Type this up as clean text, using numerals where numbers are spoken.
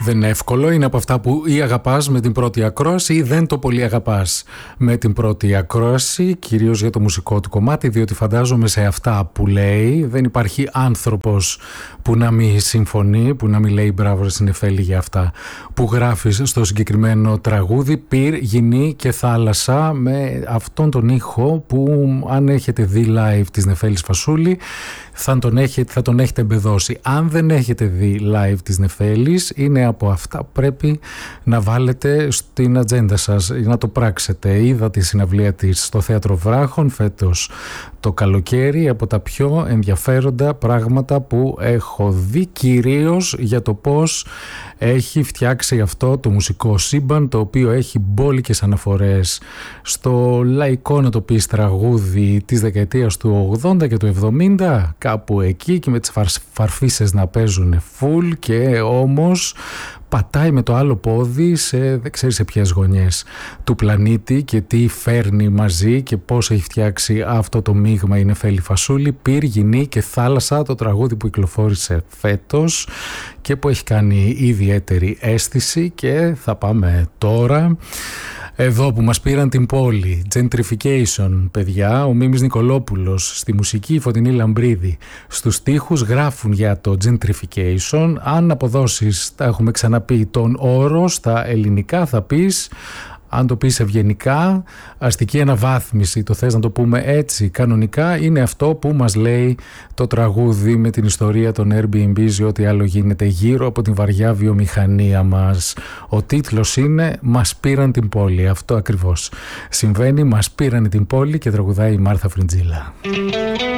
Δεν είναι εύκολο, είναι από αυτά που ή αγαπάς με την πρώτη ακρόαση ή δεν το πολύ αγαπάς με την πρώτη ακρόαση, κυρίως για το μουσικό του κομμάτι, διότι φαντάζομαι σε αυτά που λέει δεν υπάρχει άνθρωπος που να μην συμφωνεί, που να μην λέει μπράβο ρε Νεφέλη για αυτά που γράφεις στο συγκεκριμένο τραγούδι. Πυρ, γυνή και θάλασσα, με αυτόν τον ήχο που αν έχετε δει live της Νεφέλης Φασούλη θα τον έχετε εμπεδώσει. Αν δεν έχετε δει live της Νεφέλης, είναι από αυτά που πρέπει να βάλετε στην ατζέντα σας, να το πράξετε. Είδα τη συναυλία της στο Θέατρο Βράχων φέτος το καλοκαίρι, από τα πιο ενδιαφέροντα πράγματα που έχω δει, κυρίως για το πώς έχει φτιάξει αυτό το μουσικό σύμπαν, το οποίο έχει μπόλικες αναφορές στο λαϊκό, να το πεις, τραγούδι της δεκαετίας του 80 και του 70, κάπου εκεί, και με τις φαρφίσες να παίζουν full, και όμως πατάει με το άλλο πόδι δεν ξέρει σε ποιες γωνιές του πλανήτη και τι φέρνει μαζί και πώς έχει φτιάξει αυτό το μείγμα η Νεφέλη Φασούλη. Πυρ, γυνή και θάλασσα, το τραγούδι που κυκλοφόρησε φέτος και που έχει κάνει ιδιαίτερη αίσθηση. Και θα πάμε τώρα εδώ που μας πήραν την πόλη. Gentrification, παιδιά. Ο Μίμης Νικολόπουλος στη μουσική, η Φωτεινή Λαμπρίδη στους στίχους γράφουν για το gentrification. Αν αποδώσεις, τα έχουμε ξαναπεί, τον όρο στα ελληνικά θα πεις, αν το πεις ευγενικά, αστική αναβάθμιση, το θες να το πούμε έτσι κανονικά, είναι αυτό που μας λέει το τραγούδι με την ιστορία των Airbnb ή ό,τι άλλο γίνεται γύρω από την βαριά βιομηχανία μας. Ο τίτλος είναι «Μας πήραν την πόλη». Αυτό ακριβώς συμβαίνει, μας πήραν την πόλη, και τραγουδάει η Μάρθα Φριντζίλα.